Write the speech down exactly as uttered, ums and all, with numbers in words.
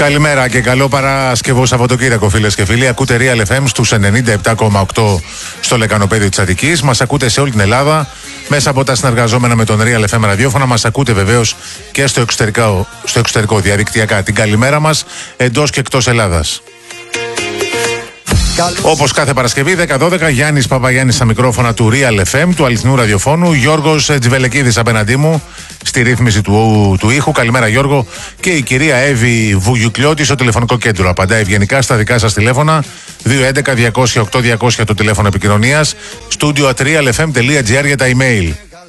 Καλημέρα και καλό Παρασκευό Σαββατοκύριακο, φίλες και φίλοι. Ακούτε Real εφ εμ στους ενενήντα επτά κόμμα οκτώ στο λεκανοπέδιο της Αττικής. Μας ακούτε σε όλη την Ελλάδα μέσα από τα συνεργαζόμενα με τον Real εφ εμ ραδιόφωνα. Μας ακούτε βεβαίως και στο εξωτερικό, στο εξωτερικό διαδικτυακά. Την καλημέρα μας εντός και εκτός Ελλάδας. Όπως κάθε Παρασκευή, δέκα δώδεκα, Γιάννης Παπαγιάννης στα μικρόφωνα του Real εφ εμ, του αληθινού ραδιοφώνου. Γιώργος Τζιβελεκίδης απέναντί μου στη ρύθμιση του, του ήχου. Καλημέρα, Γιώργο. Και η κυρία Εύη Βουγιουκλιώτη στο τηλεφωνικό κέντρο. Απαντάει ευγενικά στα δικά σας τηλέφωνα. δύο έντεκα διακόσια οκτώ διακόσια το τηλέφωνο επικοινωνίας. Studio at realfm.gr για τα email.